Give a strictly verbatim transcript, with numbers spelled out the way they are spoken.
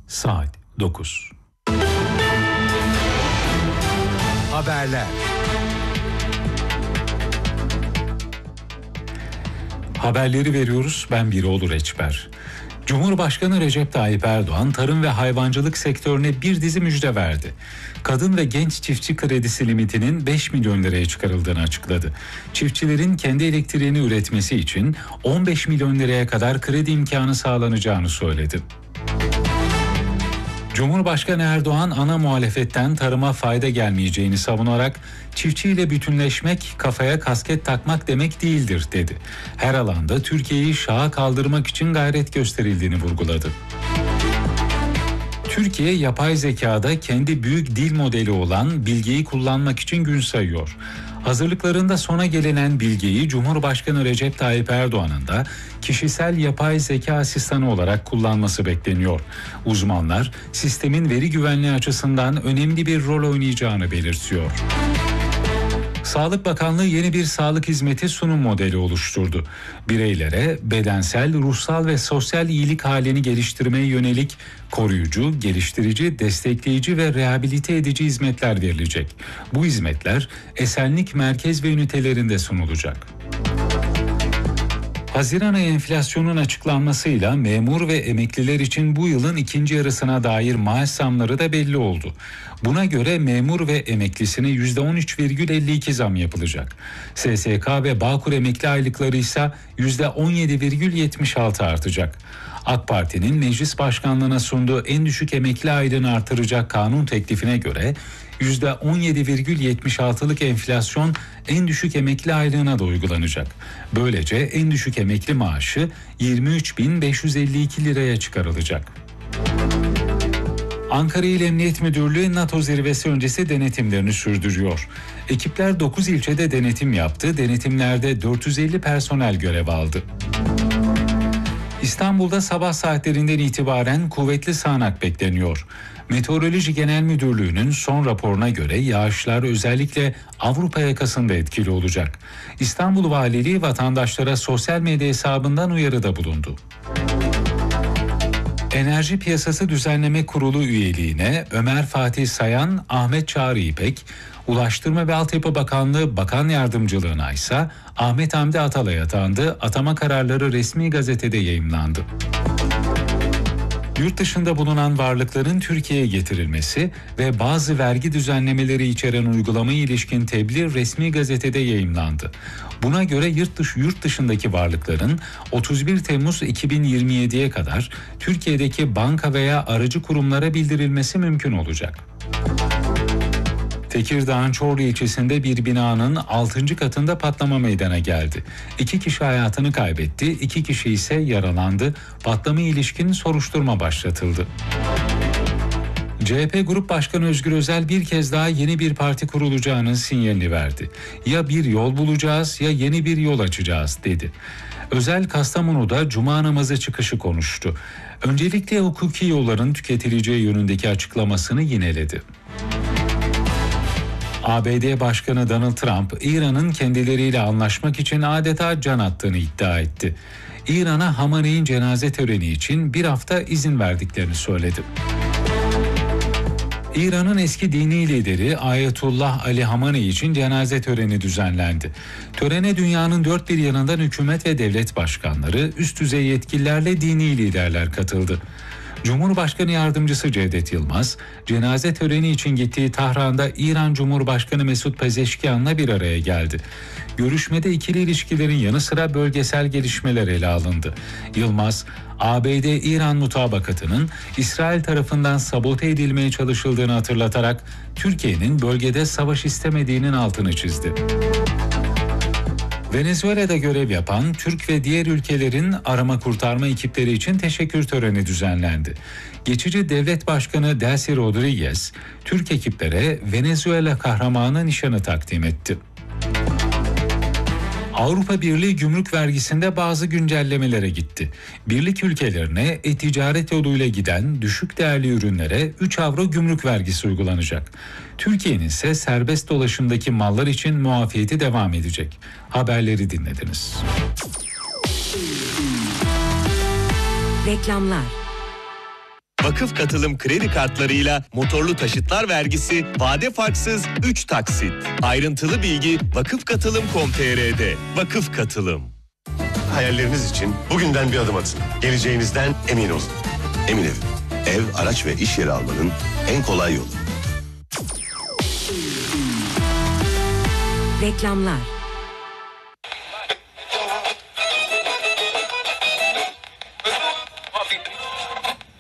Saat dokuz. Haberler. Haberleri veriyoruz. Ben Biroğlu Reçber. Cumhurbaşkanı Recep Tayyip Erdoğan tarım ve hayvancılık sektörüne bir dizi müjde verdi. Kadın ve genç çiftçi kredisi limitinin beş milyon liraya çıkarıldığını açıkladı. Çiftçilerin kendi elektriğini üretmesi için on beş milyon liraya kadar kredi imkanı sağlanacağını söyledi. Cumhurbaşkanı Erdoğan ana muhalefetten tarıma fayda gelmeyeceğini savunarak çiftçiyle bütünleşmek kafaya kasket takmak demek değildir dedi. Her alanda Türkiye'yi şaha kaldırmak için gayret gösterildiğini vurguladı. Türkiye yapay zekada kendi büyük dil modeli olan Bilge'yi kullanmak için gün sayıyor. Hazırlıklarında sona gelinen Bilge'yi Cumhurbaşkanı Recep Tayyip Erdoğan'ın da kişisel yapay zeka asistanı olarak kullanması bekleniyor. Uzmanlar sistemin veri güvenliği açısından önemli bir rol oynayacağını belirtiyor. Sağlık Bakanlığı yeni bir sağlık hizmeti sunum modeli oluşturdu. Bireylere bedensel, ruhsal ve sosyal iyilik halini geliştirmeye yönelik koruyucu, geliştirici, destekleyici ve rehabilite edici hizmetler verilecek. Bu hizmetler Esenlik merkez ve ünitelerinde sunulacak. Haziran ayı enflasyonun açıklanmasıyla memur ve emekliler için bu yılın ikinci yarısına dair maaş zamları da belli oldu. Buna göre memur ve emeklisine yüzde on üç virgül elli iki zam yapılacak. S S K ve Bağkur emekli aylıkları ise yüzde on yedi virgül yetmiş altı artacak. AK Parti'nin meclis başkanlığına sunduğu en düşük emekli aylığını artıracak kanun teklifine göre yüzde on yedi virgül yetmiş altılık enflasyon en düşük emekli aylığına da uygulanacak. Böylece en düşük emekli maaşı yirmi üç bin beş yüz elli iki liraya çıkarılacak. Ankara İl Emniyet Müdürlüğü NATO zirvesi öncesi denetimlerini sürdürüyor. Ekipler dokuz ilçede denetim yaptı. Denetimlerde dört yüz elli personel görev aldı. İstanbul'da sabah saatlerinden itibaren kuvvetli sağanak bekleniyor. Meteoroloji Genel Müdürlüğü'nün son raporuna göre yağışlar özellikle Avrupa yakasında etkili olacak. İstanbul Valiliği vatandaşlara sosyal medya hesabından uyarıda bulundu. Enerji Piyasası Düzenleme Kurulu üyeliğine Ömer Fatih Sayan, Ahmet Çağrı İpek, Ulaştırma ve Altyapı Bakanlığı Bakan Yardımcılığına ise Ahmet Hamdi Atalay atandı. Atama kararları resmi gazetede yayımlandı. Yurt dışında bulunan varlıkların Türkiye'ye getirilmesi ve bazı vergi düzenlemeleri içeren uygulamaya ilişkin tebliğ resmi gazetede yayımlandı. Buna göre yurt dışı yurt dışındaki varlıkların otuz bir Temmuz iki bin yirmi yediye kadar Türkiye'deki banka veya aracı kurumlara bildirilmesi mümkün olacak. Tekirdağ'ın Çorlu ilçesinde bir binanın altıncı katında patlama meydana geldi. İki kişi hayatını kaybetti, iki kişi ise yaralandı. Patlamaya ilişkin soruşturma başlatıldı. C H P Grup Başkanı Özgür Özel bir kez daha yeni bir parti kurulacağının sinyalini verdi. Ya bir yol bulacağız ya yeni bir yol açacağız dedi. Özel Kastamonu'da Cuma namazı çıkışı konuştu. Öncelikle hukuki yolların tüketileceği yönündeki açıklamasını yineledi. A B D Başkanı Donald Trump, İran'ın kendileriyle anlaşmak için adeta can attığını iddia etti. İran'a Hamaney'in cenaze töreni için bir hafta izin verdiklerini söyledi. İran'ın eski dini lideri Ayetullah Ali Hamaney için cenaze töreni düzenlendi. Törene dünyanın dört bir yanından hükümet ve devlet başkanları, üst düzey yetkililerle dini liderler katıldı. Cumhurbaşkanı Yardımcısı Cevdet Yılmaz, cenaze töreni için gittiği Tahran'da İran Cumhurbaşkanı Mesut Pezeşkian'la bir araya geldi. Görüşmede ikili ilişkilerin yanı sıra bölgesel gelişmeler ele alındı. Yılmaz, A B D-İran mutabakatının İsrail tarafından sabote edilmeye çalışıldığını hatırlatarak Türkiye'nin bölgede savaş istemediğinin altını çizdi. Venezuela'da görev yapan Türk ve diğer ülkelerin arama kurtarma ekipleri için teşekkür töreni düzenlendi. Geçici Devlet Başkanı Delcy Rodriguez, Türk ekiplere Venezuela kahramanı nişanı takdim etti. Avrupa Birliği gümrük vergisinde bazı güncellemelere gitti. Birlik ülkelerine e-ticaret yoluyla giden düşük değerli ürünlere üç avro gümrük vergisi uygulanacak. Türkiye'nin ise serbest dolaşımdaki mallar için muafiyeti devam edecek. Haberleri dinlediniz. Reklamlar. Vakıf Katılım kredi kartlarıyla motorlu taşıtlar vergisi vade farksız üç taksit. Ayrıntılı bilgi vakıf katılım nokta com nokta tr'de. Vakıf Katılım. Hayalleriniz için bugünden bir adım atın. Geleceğinizden emin olun. Emin Ev. Ev, araç ve iş yeri almanın en kolay yolu. Reklamlar.